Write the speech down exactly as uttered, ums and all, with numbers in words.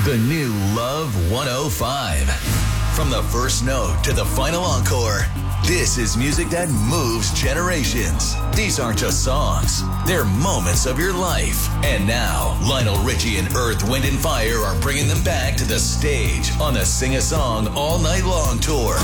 The new Love one oh five. From the first note to the final encore, this is music that moves generations. These aren't just songs. They're moments of your life. And now, Lionel Richie and Earth, Wind and Fire are bringing them back to the stage on the Sing a Song All Night Long tour.